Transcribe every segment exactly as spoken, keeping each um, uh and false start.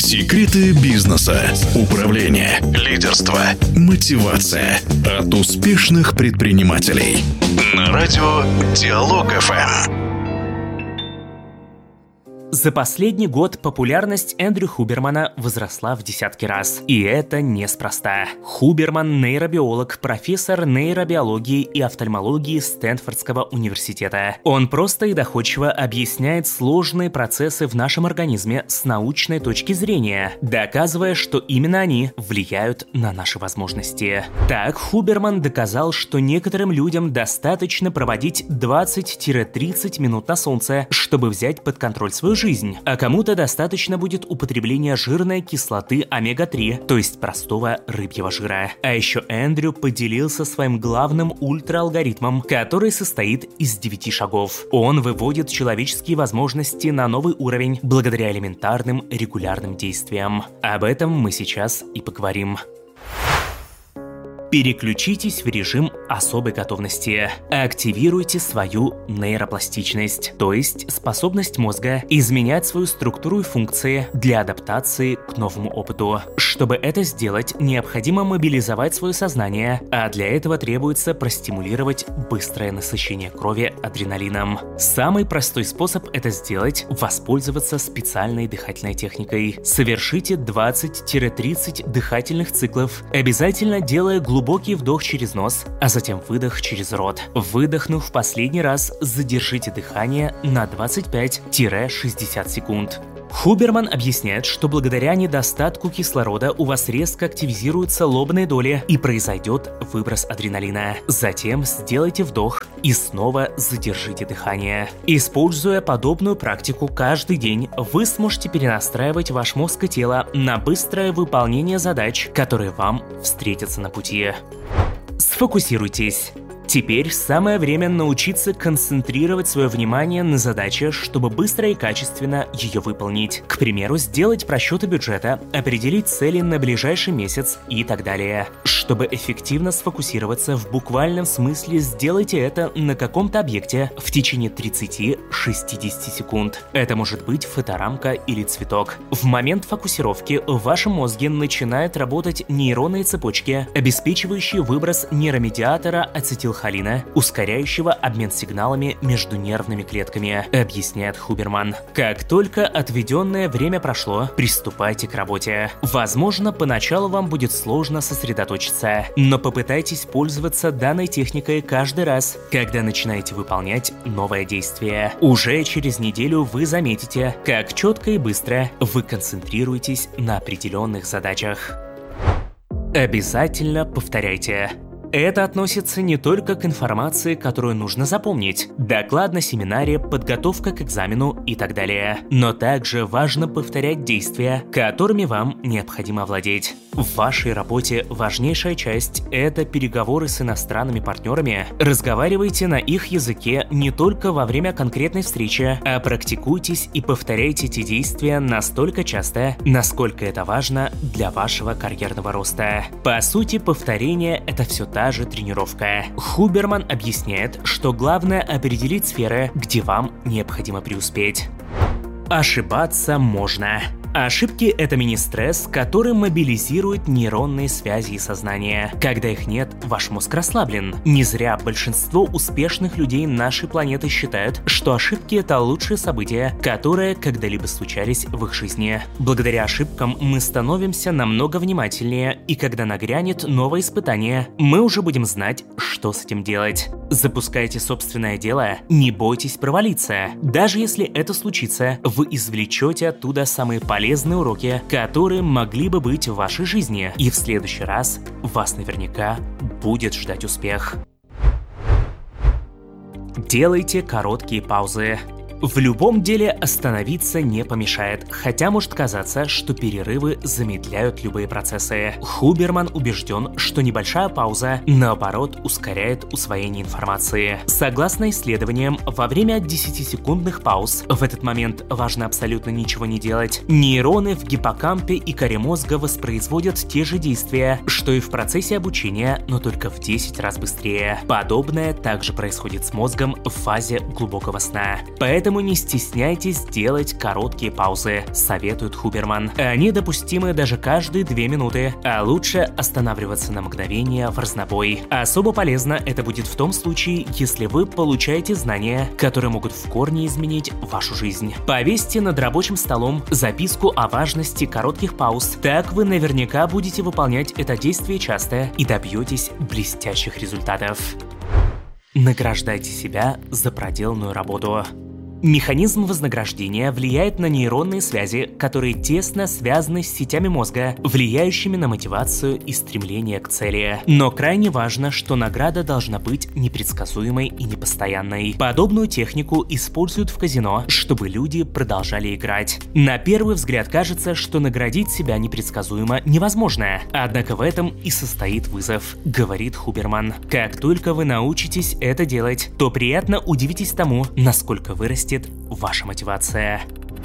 Секреты бизнеса, управления, лидерства, мотивация от успешных предпринимателей. На радио Диалог эф эм. За последний год популярность Эндрю Хубермана возросла в десятки раз. И это неспроста. Хуберман – нейробиолог, профессор нейробиологии и офтальмологии Стэнфордского университета. Он просто и доходчиво объясняет сложные процессы в нашем организме с научной точки зрения, доказывая, что именно они влияют на наши возможности. Так, Хуберман доказал, что некоторым людям достаточно проводить двадцать-тридцать минут на солнце, чтобы взять под контроль свою жизнь. жизнь, а кому-то достаточно будет употребления жирной кислоты омега три, то есть простого рыбьего жира. А еще Эндрю поделился своим главным ультраалгоритмом, который состоит из девяти шагов. Он выводит человеческие возможности на новый уровень благодаря элементарным регулярным действиям. Об этом мы сейчас и поговорим. Переключитесь в режим особой готовности. Активируйте свою нейропластичность, то есть способность мозга изменять свою структуру и функции для адаптации к новому опыту. Чтобы это сделать, необходимо мобилизовать свое сознание, а для этого требуется простимулировать быстрое насыщение крови адреналином. Самый простой способ это сделать – воспользоваться специальной дыхательной техникой. Совершите двадцать-тридцать дыхательных циклов, обязательно делая глубокий Глубокий вдох через нос, а затем выдох через рот. Выдохнув в последний раз, задержите дыхание на двадцать пять-шестьдесят секунд. Хуберман объясняет, что благодаря недостатку кислорода у вас резко активизируются лобные доли и произойдет выброс адреналина. Затем сделайте вдох и снова задержите дыхание. Используя подобную практику каждый день, вы сможете перенастраивать ваш мозг и тело на быстрое выполнение задач, которые вам встретятся на пути. Сфокусируйтесь. Теперь самое время научиться концентрировать свое внимание на задаче, чтобы быстро и качественно ее выполнить. К примеру, сделать просчеты бюджета, определить цели на ближайший месяц и так далее. Чтобы эффективно сфокусироваться, в буквальном смысле сделайте это на каком-то объекте в течение тридцати-шестидесяти секунд. Это может быть фоторамка или цветок. В момент фокусировки в вашем мозге начинают работать нейронные цепочки, обеспечивающие выброс нейромедиатора ацетилхолина, ускоряющего обмен сигналами между нервными клетками, объясняет Хуберман. Как только отведенное время прошло, приступайте к работе. Возможно, поначалу вам будет сложно сосредоточиться, но попытайтесь пользоваться данной техникой каждый раз, когда начинаете выполнять новое действие. Уже через неделю вы заметите, как четко и быстро вы концентрируетесь на определенных задачах. Обязательно повторяйте. Это относится не только к информации, которую нужно запомнить, доклад на семинаре, подготовка к экзамену и так далее. Но также важно повторять действия, которыми вам необходимо овладеть. В вашей работе важнейшая часть – это переговоры с иностранными партнерами. Разговаривайте на их языке не только во время конкретной встречи, а практикуйтесь и повторяйте эти действия настолько часто, насколько это важно для вашего карьерного роста. По сути, повторение – это все так. Та же тренировка. Хуберман объясняет, что главное определить сферы, где вам необходимо преуспеть. Ошибаться можно. Ошибки – это мини-стресс, который мобилизирует нейронные связи и сознание. Когда их нет, ваш мозг расслаблен. Не зря большинство успешных людей нашей планеты считают, что ошибки – это лучшие события, которые когда-либо случались в их жизни. Благодаря ошибкам мы становимся намного внимательнее, и когда нагрянет новое испытание, мы уже будем знать, что с этим делать. Запускайте собственное дело, не бойтесь провалиться. Даже если это случится, вы извлечете оттуда самые полезные полезные уроки, которые могли бы быть в вашей жизни, и в следующий раз вас наверняка будет ждать успех. Делайте короткие паузы. В любом деле остановиться не помешает, хотя может казаться, что перерывы замедляют любые процессы. Хуберман убежден, что небольшая пауза, наоборот, ускоряет усвоение информации. Согласно исследованиям, во время десятисекундных пауз, в этот момент важно абсолютно ничего не делать, нейроны в гиппокампе и коре мозга воспроизводят те же действия, что и в процессе обучения, но только в десять раз быстрее. Подобное также происходит с мозгом в фазе глубокого сна. Поэтому Поэтому не стесняйтесь делать короткие паузы, советует Хуберман. Они допустимы даже каждые две минуты, а лучше останавливаться на мгновение в разнобой. Особо полезно это будет в том случае, если вы получаете знания, которые могут в корне изменить вашу жизнь. Повесьте над рабочим столом записку о важности коротких пауз. Так вы наверняка будете выполнять это действие часто и добьетесь блестящих результатов. Награждайте себя за проделанную работу. Механизм вознаграждения влияет на нейронные связи, которые тесно связаны с сетями мозга, влияющими на мотивацию и стремление к цели. Но крайне важно, что награда должна быть непредсказуемой и непостоянной. Подобную технику используют в казино, чтобы люди продолжали играть. На первый взгляд кажется, что наградить себя непредсказуемо невозможно. Однако в этом и состоит вызов, говорит Хуберман. Как только вы научитесь это делать, то приятно удивитесь тому, насколько вырастет ваша мотивация.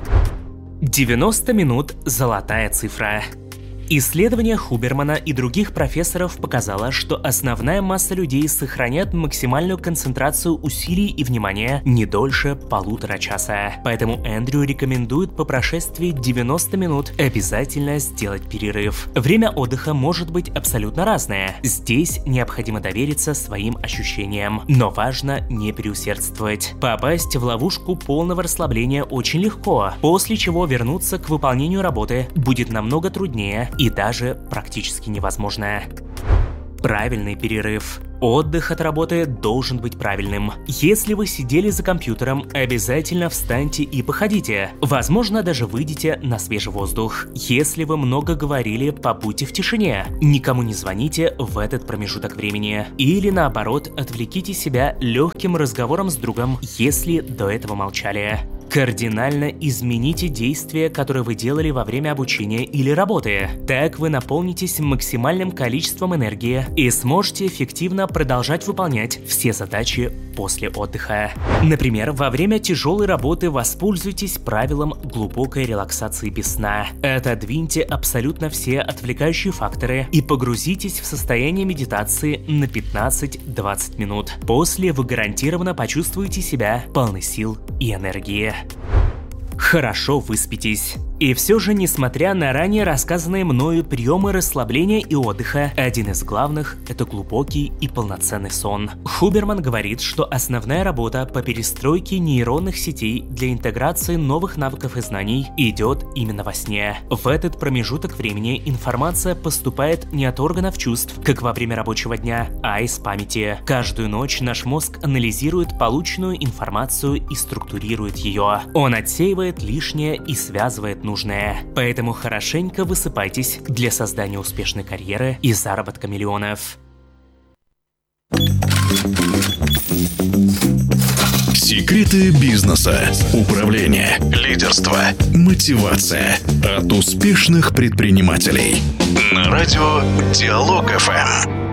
девяносто минут – золотая цифра. Исследование Хубермана и других профессоров показало, что основная масса людей сохраняет максимальную концентрацию усилий и внимания не дольше полутора часа. Поэтому Эндрю рекомендует по прошествии девяноста минут обязательно сделать перерыв. Время отдыха может быть абсолютно разное. Здесь необходимо довериться своим ощущениям, но важно не переусердствовать. Попасть в ловушку полного расслабления очень легко, после чего вернуться к выполнению работы будет намного труднее и даже практически невозможно. Правильный перерыв. Отдых от работы должен быть правильным. Если вы сидели за компьютером, обязательно встаньте и походите. Возможно, даже выйдите на свежий воздух. Если вы много говорили, побудьте в тишине. Никому не звоните в этот промежуток времени. Или наоборот, отвлеките себя легким разговором с другом, если до этого молчали. Кардинально измените действия, которые вы делали во время обучения или работы. Так вы наполнитесь максимальным количеством энергии и сможете эффективно продолжать выполнять все задачи после отдыха. Например, во время тяжелой работы воспользуйтесь правилом глубокой релаксации без сна. Отодвиньте абсолютно все отвлекающие факторы и погрузитесь в состояние медитации на пятнадцать-двадцать минут. После вы гарантированно почувствуете себя полны сил и энергии. Хорошо выспитесь. И все же, несмотря на ранее рассказанные мною приемы расслабления и отдыха, один из главных – это глубокий и полноценный сон. Хуберман говорит, что основная работа по перестройке нейронных сетей для интеграции новых навыков и знаний идет именно во сне. В этот промежуток времени информация поступает не от органов чувств, как во время рабочего дня, а из памяти. Каждую ночь наш мозг анализирует полученную информацию и структурирует ее. Он отсеивает лишнее и связывает нужное. Поэтому хорошенько высыпайтесь для создания успешной карьеры и заработка миллионов. Секреты бизнеса, управления, лидерства, мотивация от успешных предпринимателей. На радио Диалог эф эм.